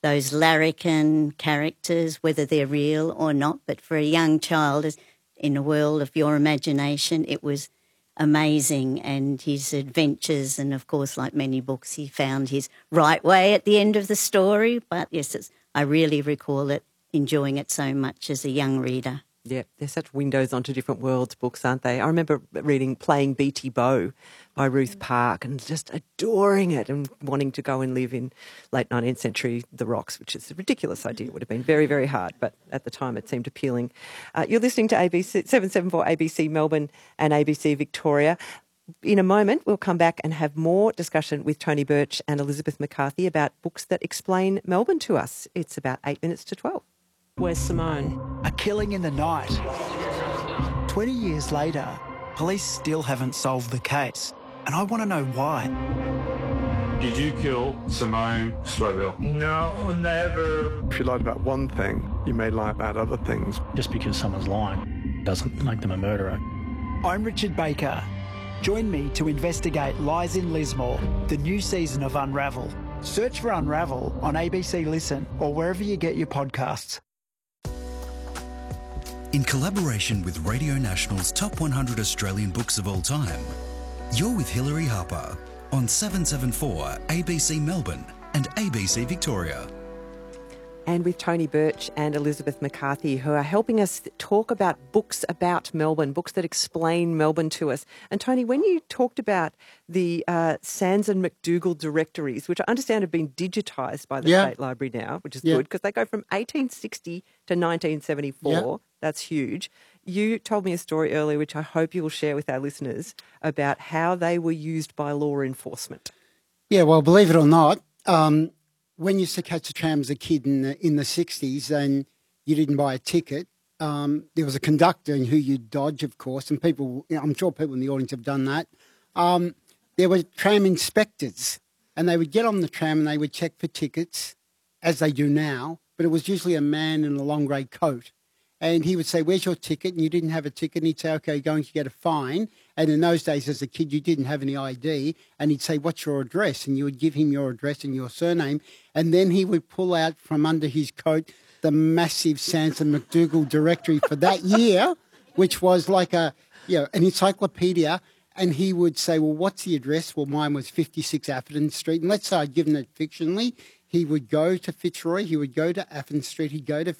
those larrikin characters, whether they're real or not. But for a young child in the world of your imagination, it was amazing. And his adventures, and of course, like many books, he found his right way at the end of the story. But yes, I really recall it, enjoying it so much as a young reader. Yeah, they're such windows onto different worlds books, aren't they? I remember reading Playing Beatty Bow by Ruth Park and just adoring it and wanting to go and live in late 19th century The Rocks, which is a ridiculous idea. It would have been very, very hard, but at the time it seemed appealing. You're listening to ABC 774 ABC Melbourne and ABC Victoria. In a moment, we'll come back and have more discussion with Tony Birch and Elizabeth McCarthy about books that explain Melbourne to us. It's about 8 minutes to 12. Where's Simone? A killing in the night. 20 years later, police still haven't solved the case, and I want to know why. Did you kill Simone Scoville? No, never. If you lied about one thing, you may lie about other things. Just because someone's lying doesn't make them a murderer. I'm Richard Baker. Join me to investigate Lies in Lismore, the new season of Unravel. Search for Unravel on ABC Listen or wherever you get your podcasts. In collaboration with Radio National's Top 100 Australian Books of All Time, you're with Hilary Harper on 774 ABC Melbourne and ABC Victoria. And with Tony Birch and Elizabeth McCarthy, who are helping us talk about books about Melbourne, books that explain Melbourne to us. And Tony, when you talked about the Sands and McDougall directories, which I understand have been digitised by the State Library now, which is good because they go from 1860 to 1974. Yeah. That's huge. You told me a story earlier, which I hope you will share with our listeners, about how they were used by law enforcement. Yeah, well, believe it or not, when you used to catch a tram as a kid in the 60s and you didn't buy a ticket, there was a conductor who you'd dodge, of course, and people, I'm sure people in the audience have done that. There were tram inspectors, and they would get on the tram and they would check for tickets, as they do now, but it was usually a man in a long grey coat. And he would say, where's your ticket? And you didn't have a ticket. And he'd say, okay, you're going to get a fine. And in those days, as a kid, you didn't have any ID. And he'd say, what's your address? And you would give him your address and your surname. And then he would pull out from under his coat the massive Sands and McDougall directory for that year, which was like an encyclopedia. And he would say, well, what's the address? Well, mine was 56 Atherton Street. And let's say I'd given it fictionally. He would go to Fitzroy. He would go to Atherton Street. He'd go to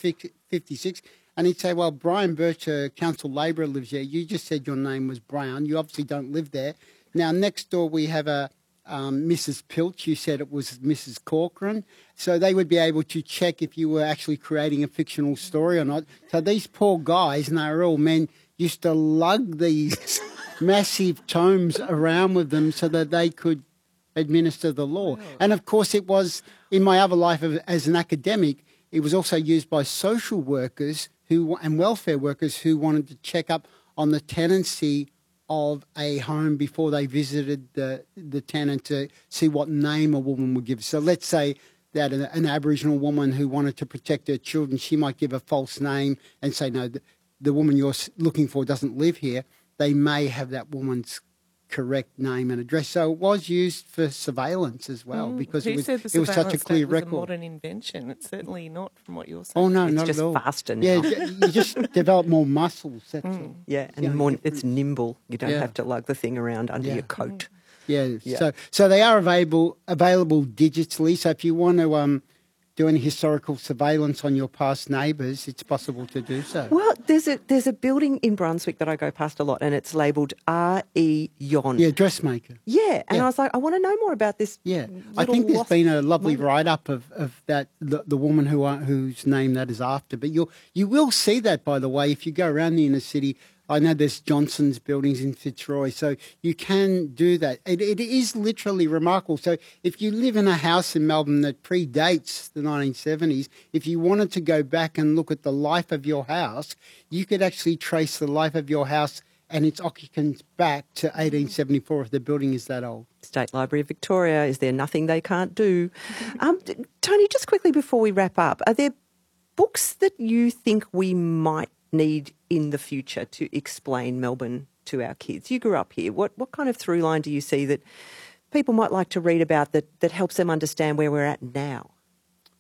56. And he'd say, well, Brian Birch, a council labourer, lives there. You just said your name was Brown. You obviously don't live there. Now, next door we have a Mrs. Pilch. You said it was Mrs. Corcoran. So they would be able to check if you were actually creating a fictional story or not. So these poor guys, and they were all men, used to lug these massive tomes around with them so that they could administer the law. Oh. And, of course, it was, in my other life as an academic, it was also used by social workers and welfare workers who wanted to check up on the tenancy of a home before they visited the tenant to see what name a woman would give. So let's say that an Aboriginal woman who wanted to protect her children, she might give a false name and say, no, the woman you're looking for doesn't live here. They may have that woman's correct name and address. So it was used for surveillance as well because it was such a clear record. It was a modern invention. It's certainly not from what you're saying. Oh, no, it's not just at all. faster now. Yeah, you just develop more muscles. That's all. Yeah, and more, it's nimble. You don't have to lug the thing around under your coat. Yeah. So they are available digitally. So if you want to do any historical surveillance on your past neighbours, it's possible to do so. Well, there's a building in Brunswick that I go past a lot, and it's labelled R.E. Yon. Yeah, dressmaker. Yeah, and I was like, I want to know more about this. Yeah, I think there's been a lovely write-up of that, the woman whose name that is after. But you will see that, by the way, if you go around the inner city. I know there's Johnson's buildings in Fitzroy, so you can do that. It is literally remarkable. So if you live in a house in Melbourne that predates the 1970s, if you wanted to go back and look at the life of your house, you could actually trace the life of your house and its occupants back to 1874 if the building is that old. State Library of Victoria, is there nothing they can't do? Tony, just quickly before we wrap up, are there books that you think we might need in the future to explain Melbourne to our kids? You grew up here. What kind of through line do you see that people might like to read about that helps them understand where we're at now?